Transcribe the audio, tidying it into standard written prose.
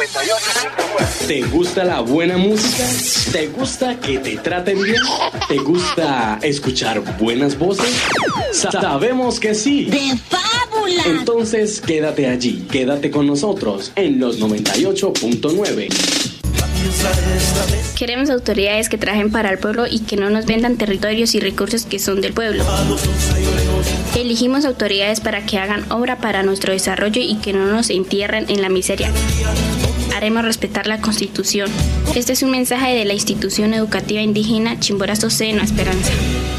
98.9. ¿Te gusta la buena música? ¿Te gusta que te traten bien? ¿Te gusta escuchar buenas voces? Sabemos que sí. ¡De fábula! Entonces quédate allí, quédate con nosotros en los 98.9. Queremos autoridades que trabajen para el pueblo y que no nos vendan territorios y recursos que son del pueblo. Elegimos autoridades para que hagan obra para nuestro desarrollo y que no nos entierren en la miseria. Haremos respetar la Constitución. Este es un mensaje de la institución educativa indígena Chimborazo Seno Esperanza.